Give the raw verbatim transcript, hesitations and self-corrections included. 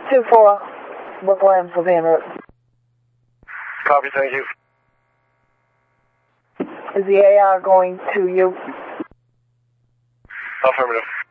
two four, Brooklyn, Savannah. Copy, thank you. Is the A R going to you? Affirmative.